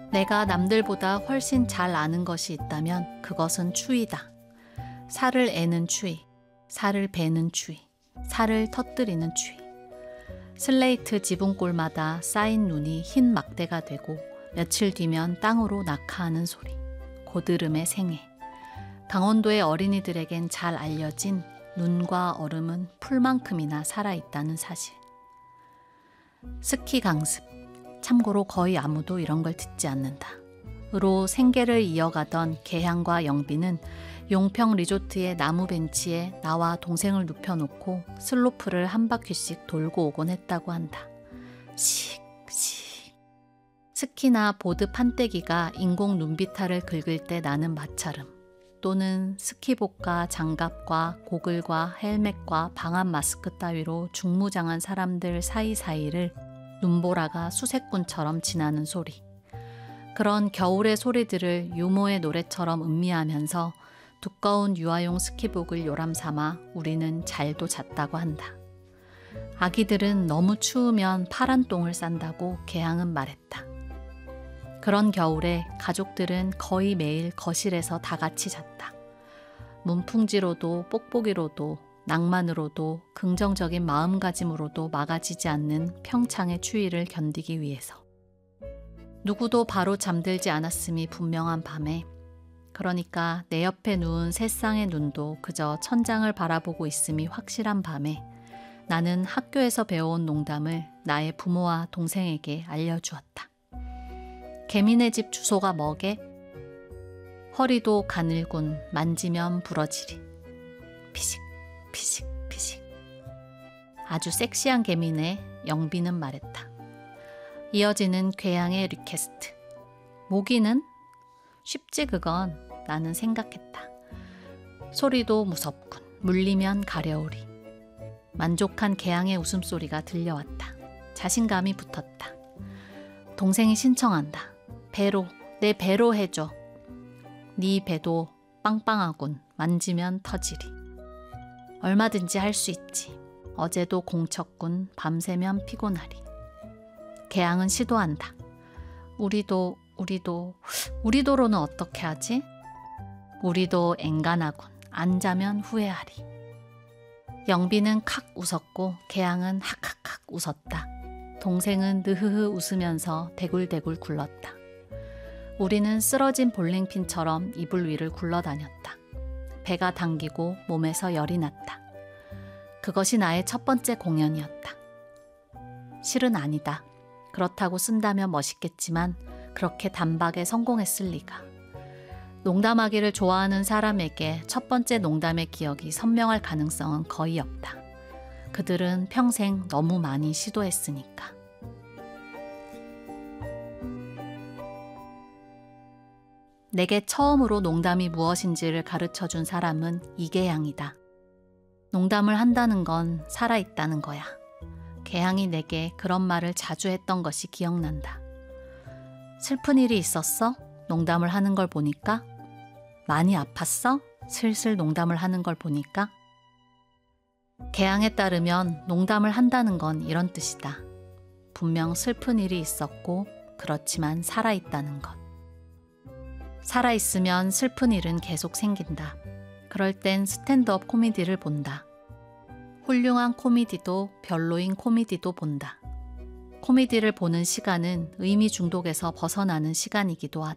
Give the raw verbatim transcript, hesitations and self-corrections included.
내가 남들보다 훨씬 잘 아는 것이 있다면 그것은 추위다. 살을 애는 추위, 살을 베는 추위, 살을 터뜨리는 추위. 슬레이트 지붕골마다 쌓인 눈이 흰 막대가 되고 며칠 뒤면 땅으로 낙하하는 소리. 고드름의 생애. 강원도의 어린이들에겐 잘 알려진 눈과 얼음은 풀만큼이나 살아있다는 사실. 스키 강습. 참고로 거의 아무도 이런 걸 듣지 않는다. 으로 생계를 이어가던 계향과 영빈은 용평 리조트의 나무 벤치에 나와 동생을 눕혀놓고 슬로프를 한 바퀴씩 돌고 오곤 했다고 한다. 씩, 씩. 스키나 보드 판때기가 인공 눈비탈을 긁을 때 나는 마찰음. 또는 스키복과 장갑과 고글과 헬멧과 방한 마스크 따위로 중무장한 사람들 사이사이를 눈보라가 수색꾼처럼 지나는 소리. 그런 겨울의 소리들을 유모의 노래처럼 음미하면서 두꺼운 유아용 스키복을 요람삼아 우리는 잘도 잤다고 한다. 아기들은 너무 추우면 파란 똥을 싼다고 계향은 말했다. 그런 겨울에 가족들은 거의 매일 거실에서 다 같이 잤다. 문풍지로도 뽁뽁이로도 낭만으로도 긍정적인 마음가짐으로도 막아지지 않는 평창의 추위를 견디기 위해서. 누구도 바로 잠들지 않았음이 분명한 밤에, 그러니까 내 옆에 누운 세 쌍의 눈도 그저 천장을 바라보고 있음이 확실한 밤에 나는 학교에서 배워온 농담을 나의 부모와 동생에게 알려주었다. 개미네 집 주소가 뭐게? 허리도 가늘군 만지면 부러지리. 피식 피식 피식. 아주 섹시한 개미네, 영빈은 말했다. 이어지는 괴양의 리퀘스트. 모기는? 쉽지 그건, 나는 생각했다. 소리도 무섭군. 물리면 가려우리. 만족한 개양의 웃음소리가 들려왔다. 자신감이 붙었다. 동생이 신청한다. 배로, 내 배로 해줘. 네 배도 빵빵하군. 만지면 터지리. 얼마든지 할 수 있지. 어제도 공쳤군. 밤새면 피곤하리. 개양은 시도한다. 우리도 우리도 우리도로는 어떻게 하지? 우리도 앵간하군. 안 자면 후회하리. 영빈은 칵 웃었고 개양은 학학학 웃었다. 동생은 느흐흐 웃으면서 대굴대굴 굴렀다. 우리는 쓰러진 볼링핀처럼 이불 위를 굴러다녔다. 배가 당기고 몸에서 열이 났다. 그것이 나의 첫 번째 공연이었다. 실은 아니다. 그렇다고 쓴다면 멋있겠지만 그렇게 단박에 성공했을 리가. 농담하기를 좋아하는 사람에게 첫 번째 농담의 기억이 선명할 가능성은 거의 없다. 그들은 평생 너무 많이 시도했으니까. 내게 처음으로 농담이 무엇인지를 가르쳐준 사람은 이계양이다. 농담을 한다는 건 살아있다는 거야. 계양이 내게 그런 말을 자주 했던 것이 기억난다. 슬픈 일이 있었어? 농담을 하는 걸 보니까? 많이 아팠어? 슬슬 농담을 하는 걸 보니까? 계양에 따르면 농담을 한다는 건 이런 뜻이다. 분명 슬픈 일이 있었고 그렇지만 살아있다는 것. 살아있으면 슬픈 일은 계속 생긴다. 그럴 땐 스탠드업 코미디를 본다. 훌륭한 코미디도 별로인 코미디도 본다. 코미디를 보는 시간은 의미 중독에서 벗어나는 시간이기도 하다.